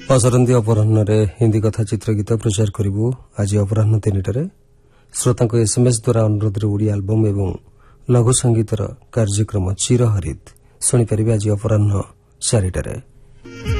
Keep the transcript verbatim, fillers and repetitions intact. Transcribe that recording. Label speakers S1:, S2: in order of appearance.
S1: असरंती अपराह्न हिंदी कथा चित्रगीत प्रचार करूँ आज अपराह्न तीन टारे श्रोता एसएमएस द्वारा अनुरोध ओडिया आल्बम एवं लघु संगीतर कार्यक्रम चिरहरित शुणिपारे आज अपराह्न चारिटारे।